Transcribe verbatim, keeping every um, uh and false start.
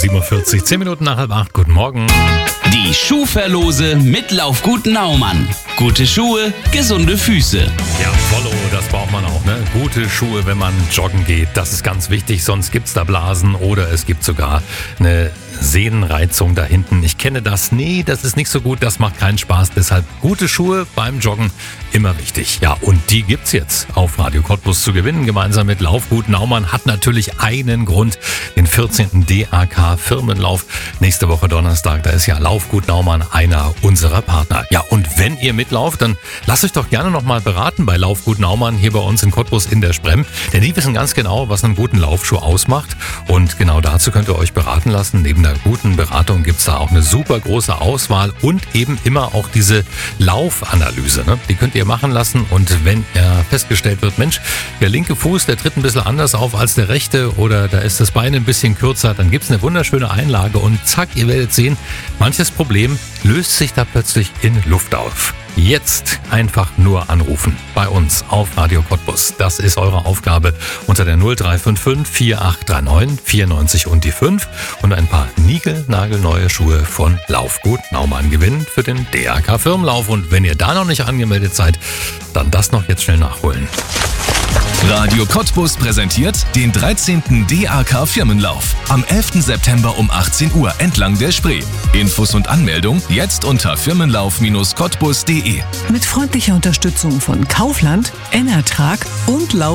siebenundvierzig, zehn Minuten nach halb acht. Guten Morgen. Die Schuhverlose mit Laufgut Naumann. Gute Schuhe, gesunde Füße. Ja, Follow, das braucht man auch, ne? Gute Schuhe, wenn man joggen geht. Das ist ganz wichtig, sonst gibt's da Blasen oder es gibt sogar eine Sehnenreizung da hinten. Ich kenne das. Nee, das ist nicht so gut, das macht keinen Spaß. Deshalb gute Schuhe beim Joggen immer wichtig. Ja, und die gibt's jetzt auf Radio Cottbus zu gewinnen. Gemeinsam mit Laufgut Naumann hat natürlich einen Grund. Den vierzehnten D A K Firmenlauf. Nächste Woche Donnerstag, da ist ja Laufgut Naumann einer unserer Partner. Ja, und wenn ihr mitlauft, dann lasst euch doch gerne nochmal beraten bei Laufgut Naumann hier bei uns in Cottbus in der Sprem. Denn die wissen ganz genau, was einen guten Laufschuh ausmacht. Und genau dazu könnt ihr euch beraten lassen. Neben einer guten Beratung gibt's da auch eine super große Auswahl und eben immer auch diese Laufanalyse, ne? Die könnt ihr machen lassen und wenn er festgestellt wird, Mensch, der linke Fuß, der tritt ein bisschen anders auf als der rechte oder da ist das Bein ein bisschen kürzer, dann gibt's eine wunderschöne Einlage und zack, ihr werdet sehen, manches Problem löst sich da plötzlich in Luft auf. Jetzt einfach nur anrufen bei uns auf Radio Cottbus. Das ist eure Aufgabe unter der null drei fünf fünf vier acht drei neun vier neun und die fünf und ein paar niegelnagelneue Schuhe von Laufgut Naumann gewinnen für den D A K Firmenlauf. Und wenn ihr da noch nicht angemeldet seid, dann das noch jetzt schnell nachholen. Radio Cottbus präsentiert den dreizehnten D A K Firmenlauf am elften September um achtzehn Uhr entlang der Spree. Infos und Anmeldung jetzt unter firmenlauf Cottbus punkt de. Mit freundlicher Unterstützung von Kaufland, Enertrag und Lauf